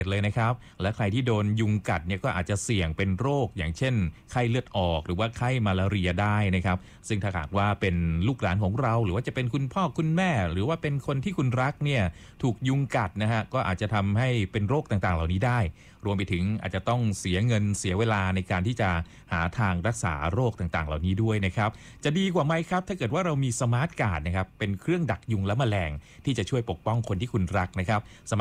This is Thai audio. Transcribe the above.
เลยนะครับและใครที่โดนยุงกัดเนี่ยก็อาจจะเสี่ยงเป็นโรคอย่างเช่นไข้เลือดออกหรือว่าไข้มาลาเรียได้นะครับซึ่งถ้าหากว่าเป็นลูกหลานของเราหรือว่าจะเป็นคุณพ่อคุณแม่หรือว่าเป็นคนที่คุณรักเนี่ยถูกยุงกัดนะฮะก็อาจจะทำให้เป็นโรคต่างๆเหล่านี้ได้รวมไปถึงอาจจะต้องเสียเงินเสียเวลาในการที่จะหาทางรักษาโรคต่างๆเหล่านี้ด้วยนะครับจะดีกว่าไหมครับถ้าเกิดว่าเรามีสมาร์ทการ์ดนะครับเป็นเครื่องดักยุงและแมลงที่จะช่วยปกป้องคนที่คุณรักนะครับ